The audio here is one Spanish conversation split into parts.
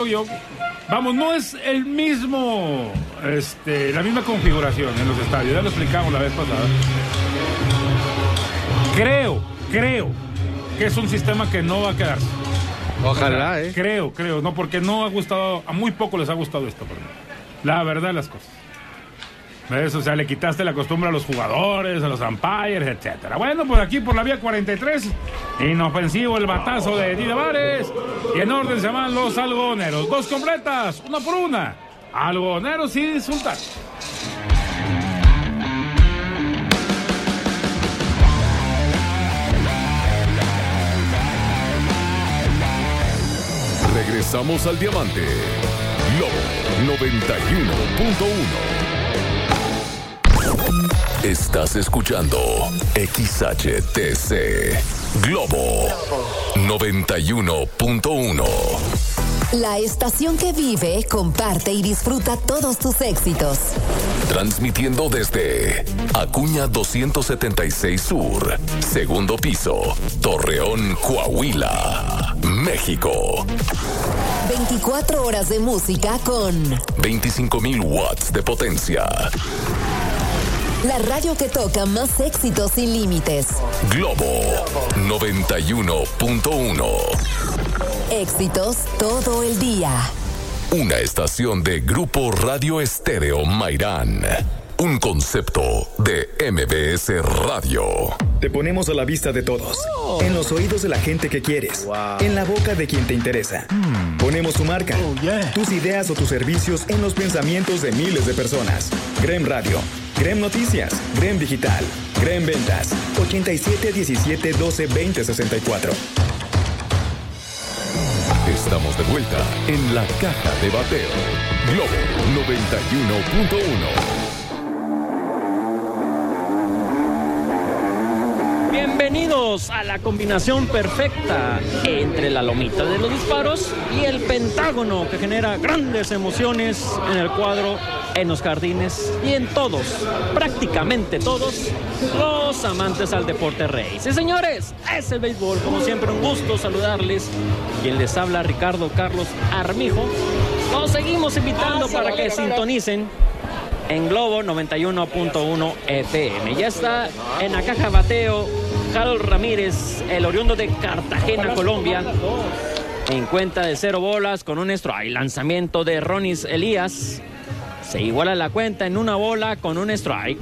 Vamos, no es el mismo, la misma configuración en los estadios, ya lo explicamos la vez pasada. Creo que es un sistema que no va a quedarse. Ojalá, Creo, no, porque no ha gustado, a muy poco les ha gustado esto, perdón. La verdad de las cosas. ¿Ves? O sea, le quitaste la costumbre a los jugadores, a los umpires, etcétera. Bueno, pues aquí por la vía 43, inofensivo el batazo de Eddie Vares. Y en orden se van los algodoneros. 2 completas, 1 por 1. Algodoneros y Sultán. Regresamos al Diamante. Globo 91.1. Estás escuchando XHTC Globo 91.1. La estación que vive, comparte y disfruta todos tus éxitos. Transmitiendo desde Acuña 276 Sur, segundo piso, Torreón, Coahuila, México. 24 horas de música con 25,000 watts de potencia. La radio que toca más éxitos sin límites. Globo 91.1. Éxitos todo el día. Una estación de Grupo Radio Estéreo Mairán. Un concepto de MBS Radio. Te ponemos a la vista de todos. En los oídos de la gente que quieres. En la boca de quien te interesa. Ponemos tu marca, tus ideas o tus servicios en los pensamientos de miles de personas. Grem Radio, Grem Noticias, Grem Digital, Grem Ventas, 87 17 12 20 64. Estamos de vuelta en la caja de bateo. Globo 91.1. Bienvenidos a la combinación perfecta entre la lomita de los disparos y el pentágono que genera grandes emociones en el cuadro, en los jardines y en todos, prácticamente todos, los amantes al deporte rey. Sí, señores, es el béisbol. Como siempre, un gusto saludarles. Quien les habla, Ricardo Carlos Armijo. Los seguimos invitando para que sintonicen en Globo 91.1 FM. Ya está en la caja bateo Harold Ramírez, el oriundo de Cartagena, Colombia, en cuenta de 0 bolas con un strike. Lanzamiento de Roenis Elías. Se iguala la cuenta en 1 bola con un strike.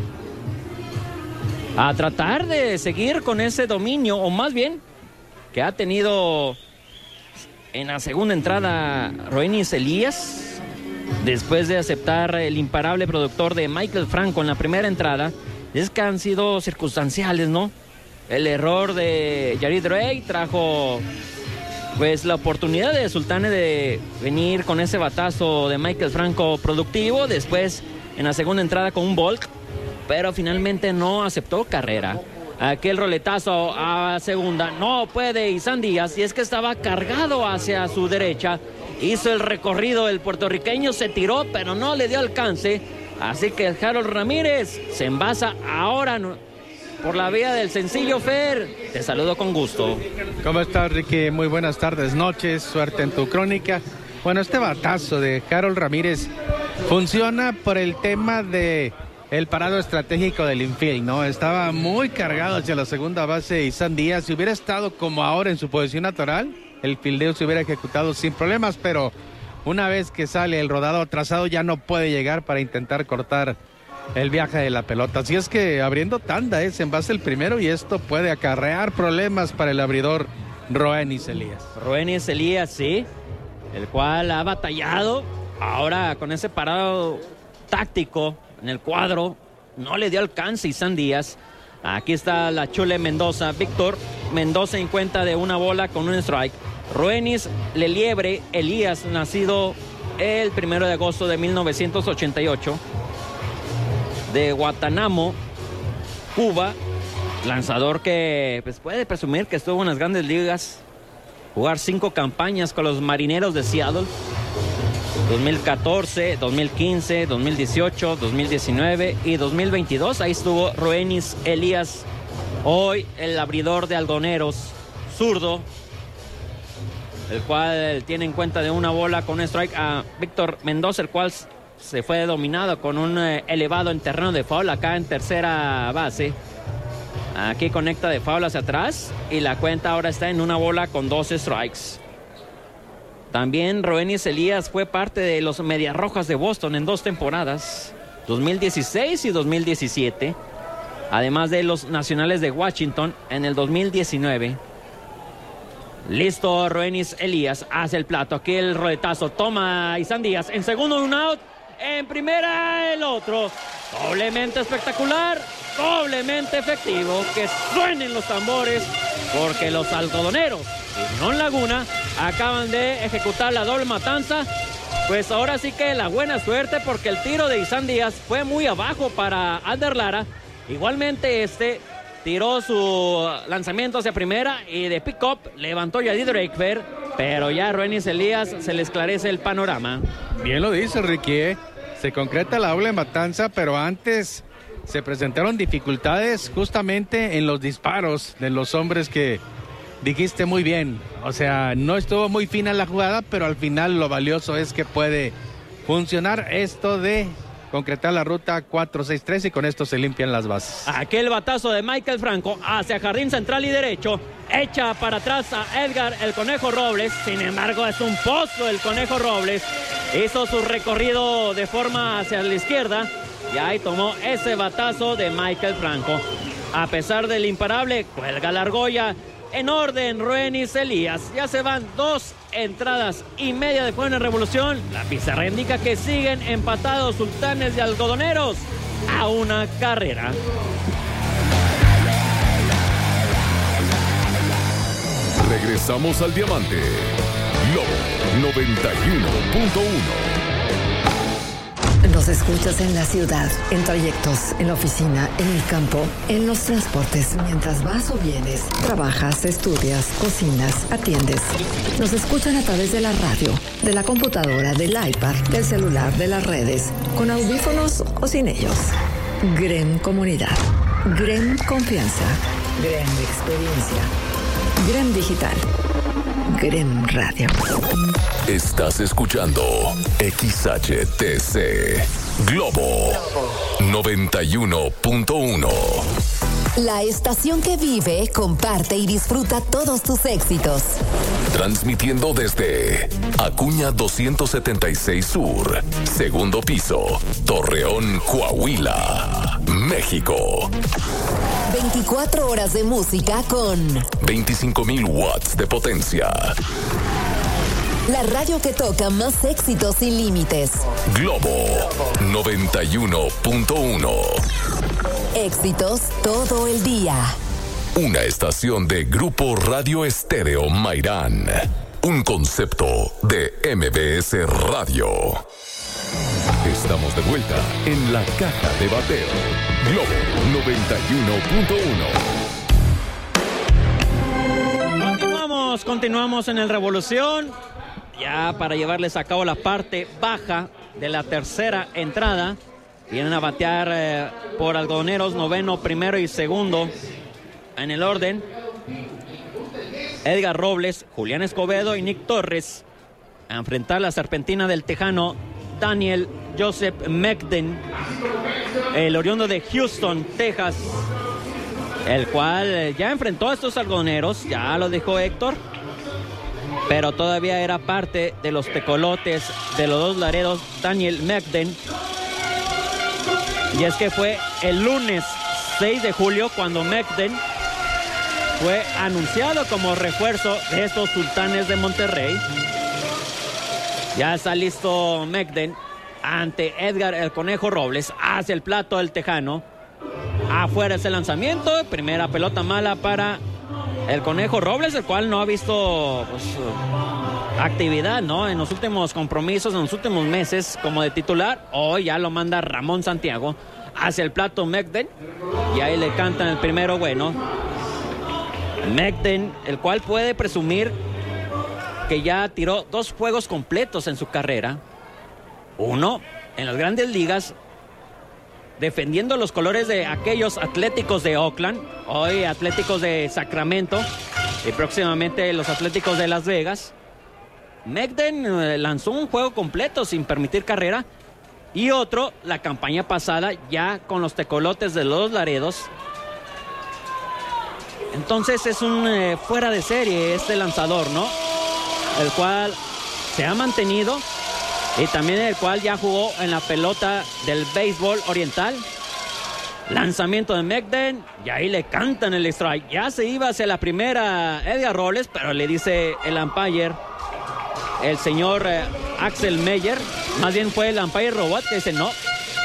A tratar de seguir con ese dominio, o más bien, que ha tenido en la segunda entrada Roenis Elías, después de aceptar el imparable productor de Michael Franco en la primera entrada. Es que han sido circunstanciales, ¿no? El error de Jared Drake trajo pues la oportunidad de Sultane de venir con ese batazo de Michael Franco productivo. Después en la segunda entrada con un walk, pero finalmente no aceptó carrera. Aquel roletazo a segunda, no puede Isan Díaz, y es que estaba cargado hacia su derecha. Hizo el recorrido el puertorriqueño, se tiró, pero no le dio alcance. Así que el Harold Ramírez se envasa ahora por la vía del sencillo. Fer, te saludo con gusto. ¿Cómo estás, Ricky? Muy buenas tardes, noches, suerte en tu crónica. Bueno, este batazo de Harold Ramírez funciona por el tema de el parado estratégico del infield, ¿no? Estaba muy cargado hacia la segunda base Isan Díaz. Si hubiera estado como ahora en su posición natural, el fildeo se hubiera ejecutado sin problemas, pero una vez que sale el rodado trazado ya no puede llegar para intentar cortar el viaje de la pelota. Así es que abriendo tanda se envasa el primero, y esto puede acarrear problemas para el abridor Roenis Elías. Roenis Elías, sí, el cual ha batallado ahora con ese parado táctico en el cuadro. No le dio alcance Isan Díaz. Aquí está la Chule Mendoza, Víctor Mendoza en cuenta de 1 bola con un strike. Roenis Leliebre Elías, nacido el 1 de agosto de 1988, de Guantanamo, Cuba. Lanzador que pues puede presumir que estuvo en las grandes ligas, jugar 5 campañas con los Marineros de Seattle, 2014, 2015, 2018, 2019 y 2022. Ahí estuvo Roenis Elías, hoy el abridor de algodoneros, zurdo, el cual tiene en cuenta de una bola con un strike a Víctor Mendoza, el cual se fue dominado con un elevado en terreno de foul acá en tercera base. Aquí conecta de foul hacia atrás y la cuenta ahora está en una bola con 2 strikes. También Roenis Elías fue parte de los Medias Rojas de Boston en 2 temporadas, 2016 y 2017, además de los Nacionales de Washington en el 2019. Listo, Roenis Elías hace el plato, aquí el roletazo, toma Isan Díaz, en segundo un out, en primera el otro, doblemente espectacular, doblemente efectivo, que suenen los tambores, porque los algodoneros y Unión Laguna acaban de ejecutar la doble matanza. Pues ahora sí que la buena suerte, porque el tiro de Isan Díaz fue muy abajo para Alder Lara. Igualmente tiró su lanzamiento hacia primera y de pick-up levantó Yadier Drakeford, pero ya a Roenis Elías se le esclarece el panorama. Bien lo dice Ricky, se concreta la doble matanza, pero antes se presentaron dificultades justamente en los disparos de los hombres que dijiste muy bien. O sea, no estuvo muy fina la jugada, pero al final lo valioso es que puede funcionar esto de concretar la ruta 4-6-3 y con esto se limpian las bases. Aquel batazo de Michael Franco hacia jardín central y derecho, echa para atrás a Edgar el Conejo Robles. Sin embargo, es un pozo el Conejo Robles. Hizo su recorrido de forma hacia la izquierda y ahí tomó ese batazo de Michael Franco. A pesar del imparable, cuelga la argolla. En orden, Roenis Elías. Ya se van 2 entradas y media de buena revolución. La pizarra indica que siguen empatados Sultanes de Algodoneros a 1 carrera. Regresamos al Diamante. Lobo 91.1. Nos escuchas en la ciudad, en trayectos, en la oficina, en el campo, en los transportes, mientras vas o vienes, trabajas, estudias, cocinas, atiendes. Nos escuchan a través de la radio, de la computadora, del iPad, del celular, de las redes, con audífonos o sin ellos. GREM Comunidad, GREM Confianza, GREM Experiencia, GREM Digital, GREM Radio. Estás escuchando XHTC Globo 91.1. La estación que vive, comparte y disfruta todos tus éxitos. Transmitiendo desde Acuña 276 Sur, segundo piso, Torreón, Coahuila, México. 24 horas de música con 25,000 watts de potencia. La radio que toca más éxitos sin límites. Globo 91.1. Éxitos todo el día. Una estación de Grupo Radio Estéreo Mairán. Un concepto de MBS Radio. Estamos de vuelta en la caja de bateo. Globo 91.1. Continuamos en el Revolución. Ya para llevarles a cabo la parte baja de la tercera entrada. Vienen a batear por Algodoneros, noveno, primero y segundo en el orden. Edgar Robles, Julián Escobedo y Nick Torres. A enfrentar la serpentina del tejano Daniel Joseph Megden, el oriundo de Houston, Texas, el cual ya enfrentó a estos algodoneros, ya lo dijo Héctor, pero todavía era parte de los tecolotes de los dos Laredos, Daniel Megden. Y es que fue el lunes 6 de julio cuando Megden fue anunciado como refuerzo de estos Sultanes de Monterrey. Ya está listo Megden ante Edgar el Conejo Robles. Hace el plato del tejano. Afuera ese lanzamiento. Primera pelota mala para el Conejo Robles, el cual no ha visto actividad, ¿no? En los últimos compromisos, en los últimos meses como de titular. Hoy ya lo manda Ramón Santiago. Hacia el plato Megden. Y ahí le cantan el primero bueno. Megden, el cual puede presumir que ya tiró 2 juegos completos en su carrera. Uno en las Grandes Ligas, defendiendo los colores de aquellos Atléticos de Oakland, hoy Atléticos de Sacramento y próximamente los Atléticos de Las Vegas. Megden lanzó un juego completo sin permitir carrera. Y otro, la campaña pasada, ya con los tecolotes de los Laredos. Entonces es un fuera de serie este lanzador, ¿no? El cual se ha mantenido y también el cual ya jugó en la pelota del béisbol oriental. Lanzamiento de Megden y ahí le cantan el strike. Ya se iba hacia la primera Edgar Robles, pero le dice el umpire, el señor Axel Meyer, más bien fue el umpire robot, que dice no.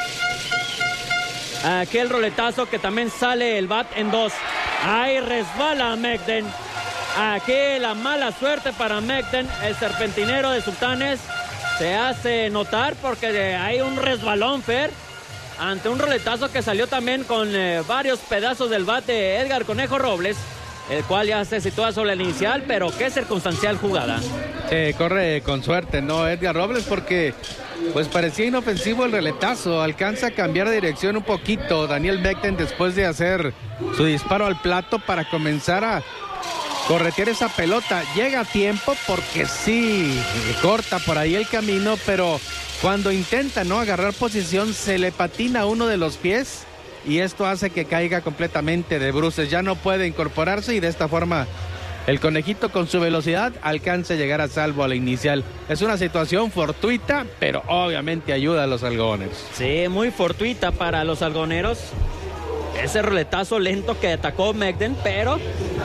Aquel roletazo que también sale el bat en 2. Ahí resbala Megden. Aquí la mala suerte para Megden, el serpentinero de Sultanes. Se hace notar porque hay un resbalón, Fer, ante un roletazo que salió también con varios pedazos del bat de Edgar Conejo Robles, el cual ya se sitúa sobre la inicial, pero qué circunstancial jugada. Corre con suerte, ¿no? Edgar Robles, porque pues parecía inofensivo el roletazo. Alcanza a cambiar de dirección un poquito Daniel Megden después de hacer su disparo al plato para comenzar a corretear esa pelota. Llega a tiempo porque sí, corta por ahí el camino, pero cuando intenta no agarrar posición se le patina uno de los pies y esto hace que caiga completamente de bruces. Ya no puede incorporarse y de esta forma el conejito con su velocidad alcanza a llegar a salvo a la inicial. Es una situación fortuita, pero obviamente ayuda a los algodoneros. Sí, muy fortuita para los algodoneros. Ese roletazo lento que atacó Megden, pero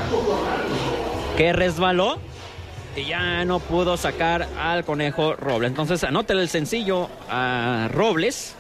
que resbaló y ya no pudo sacar al Conejo Robles. Entonces anótale el sencillo a Robles.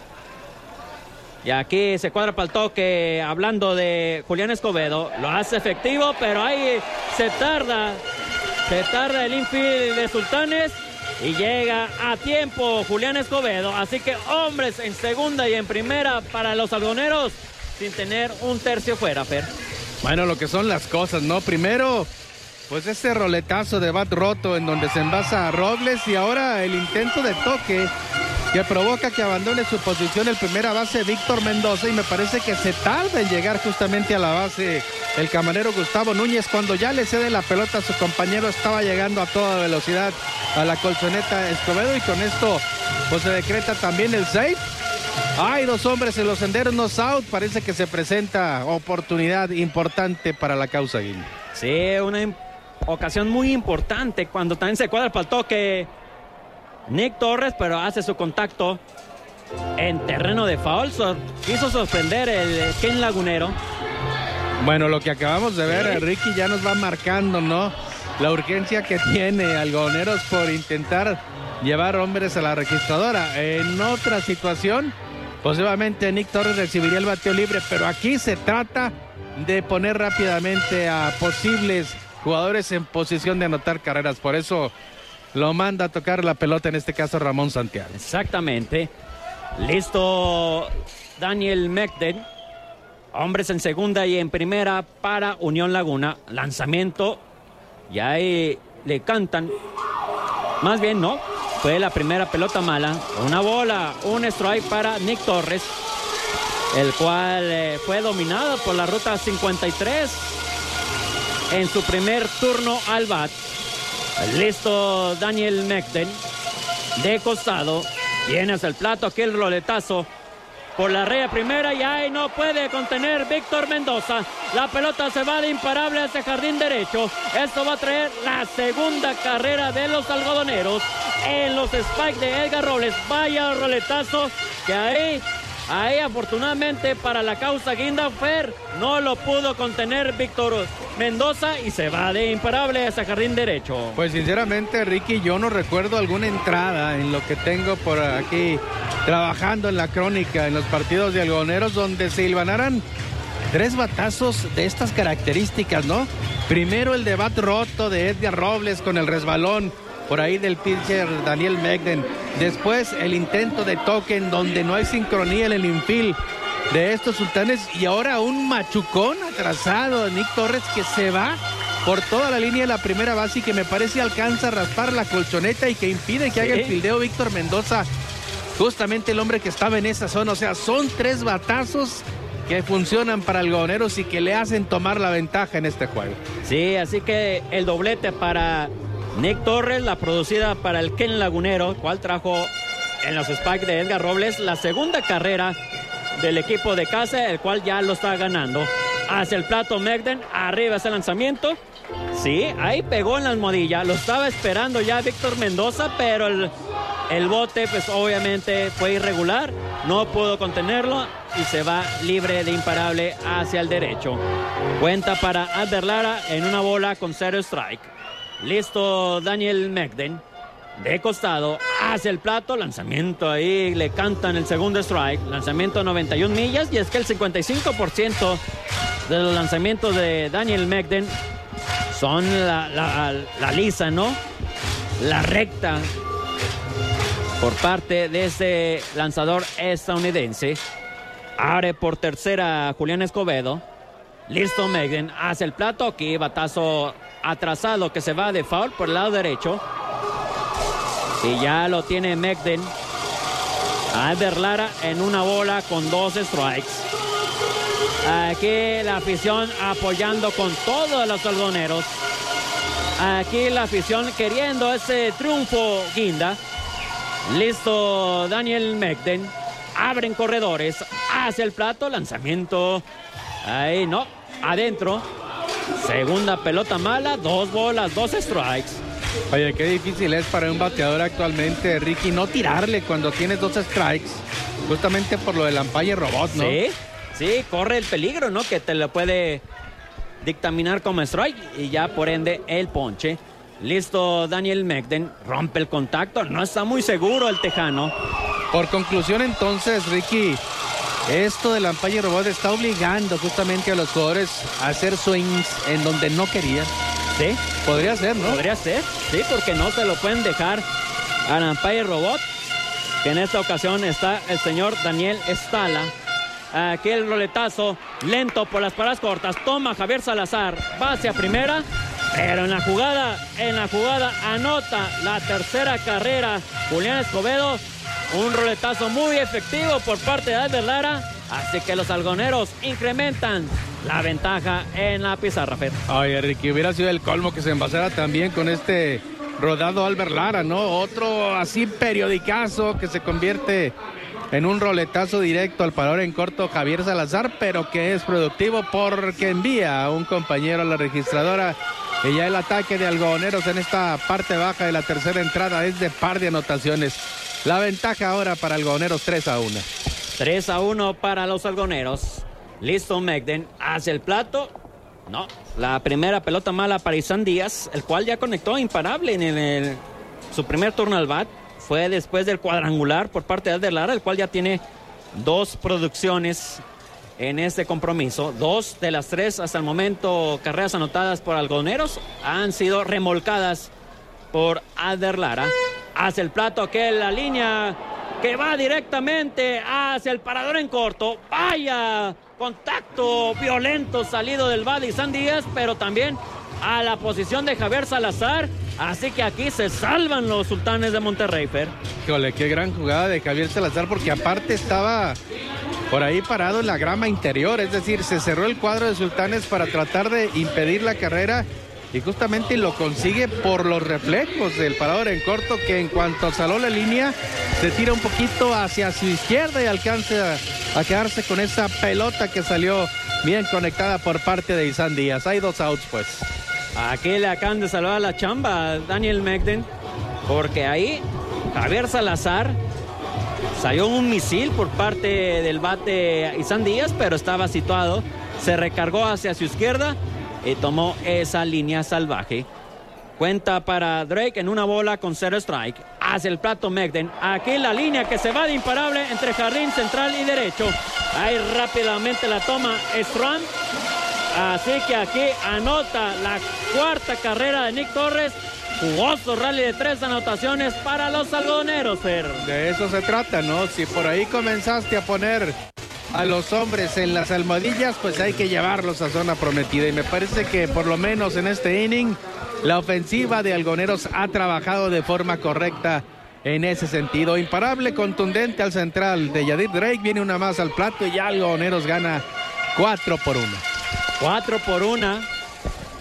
Y aquí se cuadra para el toque, hablando de Julián Escobedo. Lo hace efectivo, pero ahí se tarda el infield de Sultanes. Y llega a tiempo Julián Escobedo. Así que hombres en segunda y en primera para los algodoneros, sin tener un tercio fuera, Fer. Bueno, lo que son las cosas, ¿no? Primero, pues ese roletazo de bat roto en donde se envasa a Robles, y ahora el intento de toque que provoca que abandone su posición el primera base Víctor Mendoza, y me parece que se tarda en llegar justamente a la base el camarero Gustavo Núñez. Cuando ya le cede la pelota a su compañero, estaba llegando a toda velocidad a la colchoneta Escobedo, y con esto pues se decreta también el save. Hay dos hombres en los senderos, no out. Parece que se presenta oportunidad importante para la causa guinda. Sí, una ocasión muy importante cuando también se cuadra para el toque Nick Torres, pero hace su contacto en terreno de foul. Quiso sorprender el Ken Lagunero. Bueno, lo que acabamos de ver, Ricky ya nos va marcando, ¿no? La urgencia que tiene Algodoneros por intentar llevar hombres a la registradora. En otra situación, posiblemente Nick Torres recibiría el bateo libre, pero aquí se trata de poner rápidamente a posibles jugadores en posición de anotar carreras. Por eso lo manda a tocar la pelota, en este caso Ramón Santiago. Exactamente. Listo Daniel Megden. Hombres en segunda y en primera para Unión Laguna. Lanzamiento. Y ahí le cantan. Más bien no. Fue la primera pelota mala. Una bola, un strike para Nick Torres, el cual fue dominado por la ruta 53 en su primer turno al bat. Listo Daniel Megden. De costado. Viene hacia el plato. Aquí el roletazo por la raya primera. Y ahí no puede contener Víctor Mendoza. La pelota se va de imparable hacia jardín derecho. Esto va a traer la segunda carrera de los algodoneros en los spikes de Edgar Robles. Vaya roletazo que ahí afortunadamente para la causa guinda, Fer, no lo pudo contener Víctor Mendoza y se va de imparable hacia jardín derecho. Pues sinceramente, Ricky, yo no recuerdo alguna entrada en lo que tengo por aquí trabajando en la crónica, en los partidos de algodoneros, donde se hilvanaran tres batazos de estas características, ¿no? Primero el de bat roto de Edgar Robles con el resbalón por ahí del pitcher Daniel Megden. Después el intento de toque en donde no hay sincronía en el infield de estos Sultanes. Y ahora un machucón atrasado de Nick Torres que se va por toda la línea de la primera base y que me parece alcanza a raspar la colchoneta y que impide que haga el fildeo Víctor Mendoza, justamente el hombre que estaba en esa zona. O sea, son tres batazos que funcionan para algodoneros y que le hacen tomar la ventaja en este juego. Sí, así que el doblete para Nick Torres, la producida para el Ken Lagunero, cual trajo en los spikes de Edgar Robles la segunda carrera del equipo de casa, el cual ya lo está ganando. Hacia el plato Megden, arriba ese lanzamiento. Sí, ahí pegó en la almohadilla, lo estaba esperando ya Víctor Mendoza, pero el bote pues obviamente fue irregular, no pudo contenerlo y se va libre de imparable hacia el derecho. Cuenta para Adler Lara en una bola con 0 strike. Listo Daniel Megden, de costado, hacia el plato, lanzamiento ahí, le cantan el segundo strike, lanzamiento 91 millas, y es que el 55% de los lanzamientos de Daniel Megden son la lisa, ¿no? La recta por parte de ese lanzador estadounidense. Abre por tercera Julián Escobedo. Listo Megden hacia el plato, aquí batazo atrasado que se va de foul por el lado derecho. Y ya lo tiene Megden. Adler Lara en una bola con 2 strikes. Aquí la afición apoyando con todos los algodoneros. Aquí la afición queriendo ese triunfo guinda. Listo Daniel Megden. Abren corredores hacia el plato. Lanzamiento. Ahí no. Adentro. Segunda pelota mala. 2 bolas, 2 strikes. Oye, qué difícil es para un bateador actualmente, Ricky, no tirarle cuando tienes 2 strikes. Justamente por lo del umpire robot, ¿no? Sí, corre el peligro, ¿no? Que te lo puede dictaminar como strike y ya por ende el ponche. Listo Daniel Megden, rompe el contacto, no está muy seguro el tejano. Por conclusión entonces, Ricky, esto del umpire robot está obligando justamente a los jugadores a hacer swings en donde no querían. Sí. Podría ser, ¿no? Podría ser, sí, porque no se lo pueden dejar al umpire robot, que en esta ocasión está el señor Daniel Estala. Aquí el roletazo lento por las paradas cortas, toma Javier Salazar, va hacia primera, pero en la jugada anota la tercera carrera Julián Escobedo. Un roletazo muy efectivo por parte de Adler Lara, así que los algoneros incrementan la ventaja en la pizarra, Fer. Oye, Ricky, hubiera sido el colmo que se envasara también con este rodado Adler Lara, ¿no? Otro así periodicazo que se convierte en un roletazo directo al parador en corto Javier Salazar, pero que es productivo porque envía a un compañero a la registradora. Y ya el ataque de algodoneros en esta parte baja de la tercera entrada es de par de anotaciones. La ventaja ahora para algodoneros 3-1. 3-1 para los algodoneros. Listo Megden hacia el plato. No, la primera pelota mala para Isan Díaz, el cual ya conectó imparable en su primer turno al bat. Fue después del cuadrangular por parte de Adler Lara, el cual ya tiene 2 producciones en este compromiso. 2 de las 3 hasta el momento carreras anotadas por algodoneros han sido remolcadas por Adler Lara. Hacia el plato, que la línea que va directamente hacia el parador en corto. Vaya contacto violento salido del bat de Isan Díaz, pero también a la posición de Javier Salazar. Así que aquí se salvan los Sultanes de Monterrey, Fer. Híjole, qué gran jugada de Javier Salazar, porque aparte estaba por ahí parado en la grama interior, es decir, se cerró el cuadro de Sultanes para tratar de impedir la carrera y justamente lo consigue por los reflejos del parador en corto, que en cuanto saló la línea se tira un poquito hacia su izquierda y alcanza a quedarse con esa pelota que salió bien conectada por parte de Isan Díaz. Hay 2 outs, pues. Aquí le acaban de salvar la chamba a Daniel Megden, porque ahí Javier Salazar salió un misil por parte del bate Isan Díaz, pero estaba situado, se recargó hacia su izquierda y tomó esa línea salvaje. Cuenta para Drake en una bola con 0 strike. Hacia el plato Megden. Aquí la línea que se va de imparable entre jardín central y derecho. Ahí rápidamente la toma Strand. Así que aquí anota la 4ª carrera de Nick Torres. Jugoso rally de 3 anotaciones para los algodoneros, Fer. De eso se trata, ¿no? Si por ahí comenzaste a poner a los hombres en las almohadillas, pues hay que llevarlos a zona prometida. Y me parece que por lo menos en este inning, la ofensiva de algodoneros ha trabajado de forma correcta en ese sentido. Imparable, contundente al central de Yadir Drake. Viene una más al plato y ya algodoneros gana 4-1. 4-1.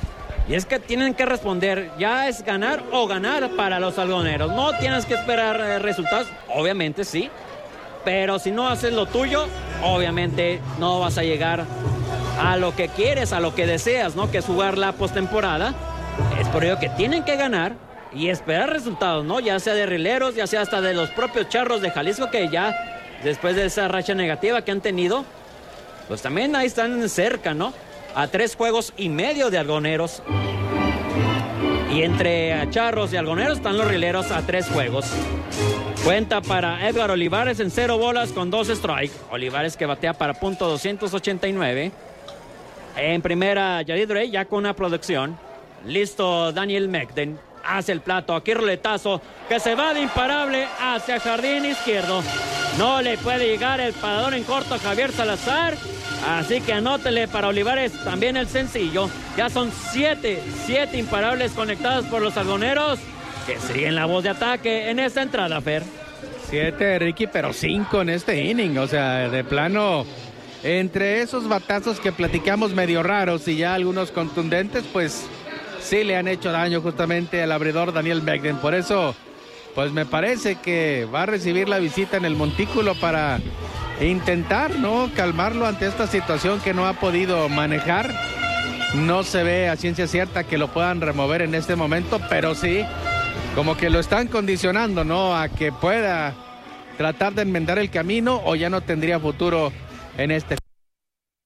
Y es que tienen que responder, ya es ganar o ganar para los algodoneros. No tienes que esperar resultados, obviamente sí, pero si no haces lo tuyo, obviamente no vas a llegar a lo que quieres, a lo que deseas, ¿no? Que es jugar la postemporada. Es por ello que tienen que ganar y esperar resultados, ¿no? Ya sea de rileros, ya sea hasta de los propios Charros de Jalisco, que ya después de esa racha negativa que han tenido, pues también ahí están cerca, ¿no? A 3 juegos y medio de algodoneros. Y entre Charros y algodoneros están los rileros a 3 juegos. Cuenta para Edgar Olivares en 0 bolas con 2 strikes. Olivares que batea para .289. En primera, Yadid Rey ya con una producción. Listo Daniel Megden. Hace el plato. Aquí roletazo que se va de imparable hacia jardín izquierdo. No le puede llegar el parador en corto a Javier Salazar. Así que anótele para Olivares también el sencillo. Ya son 7 imparables conectados por los algodoneros, que siguen la voz de ataque en esta entrada, Fer. 7, Ricky, pero 5 en este inning. O sea, de plano, entre esos batazos que platicamos medio raros y ya algunos contundentes, pues sí le han hecho daño justamente al abridor Daniel Megden. Por eso, pues me parece que va a recibir la visita en el montículo para intentar, ¿no?, calmarlo ante esta situación que no ha podido manejar. No se ve a ciencia cierta que lo puedan remover en este momento, pero sí, como que lo están condicionando, ¿no?, a que pueda tratar de enmendar el camino o ya no tendría futuro en este